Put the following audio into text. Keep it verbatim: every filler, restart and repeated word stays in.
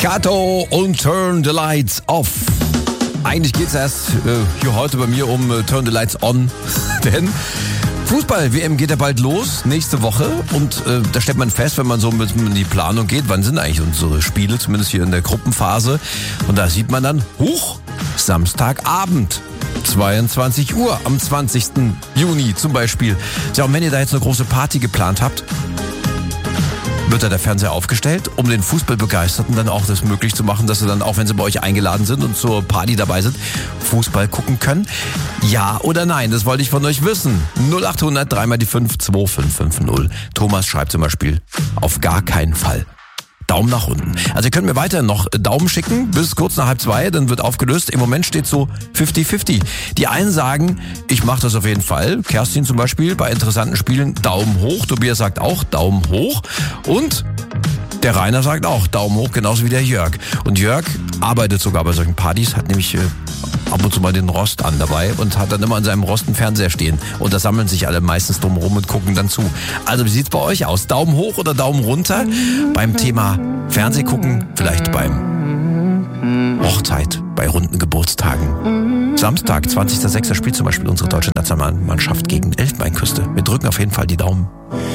Kato und Turn the Lights Off. Eigentlich geht es erst äh, hier heute bei mir um äh, Turn the Lights On, denn Fußball-W M geht ja bald los, nächste Woche. Und äh, da stellt man fest, wenn man so mit in die Planung geht, wann sind eigentlich unsere Spiele, zumindest hier in der Gruppenphase. Und da sieht man dann, huch, Samstagabend, zweiundzwanzig Uhr am zwanzigsten Juni zum Beispiel. Ja, und wenn ihr da jetzt eine große Party geplant habt, wird da der Fernseher aufgestellt, um den Fußballbegeisterten dann auch das möglich zu machen, dass sie dann, auch wenn sie bei euch eingeladen sind und zur Party dabei sind, Fußball gucken können? Ja oder nein? Das wollte ich von euch wissen. null acht hundert drei mal die fünf zwei fünf fünf null. Thomas schreibt zum Beispiel, auf gar keinen Fall. Daumen nach unten. Also ihr könnt mir weiterhin noch Daumen schicken bis kurz nach halb zwei, dann wird aufgelöst. Im Moment steht so fünfzig fünfzig. Die einen sagen, ich mache das auf jeden Fall. Kerstin zum Beispiel bei interessanten Spielen Daumen hoch. Tobias sagt auch Daumen hoch. Und der Rainer sagt auch Daumen hoch, genauso wie der Jörg. Und Jörg arbeitet sogar bei solchen Partys, hat nämlich äh, ab und zu mal den Rost an dabei und hat dann immer an seinem Rost einen Fernseher stehen. Und da sammeln sich alle meistens drumherum und gucken dann zu. Also wie sieht's bei euch aus? Daumen hoch oder Daumen runter? Beim Thema Fernsehgucken, vielleicht beim Hochzeit, bei runden Geburtstagen. Samstag, zwanzigster sechster spielt zum Beispiel unsere deutsche Nationalmannschaft gegen Elfenbeinküste. Wir drücken auf jeden Fall die Daumen.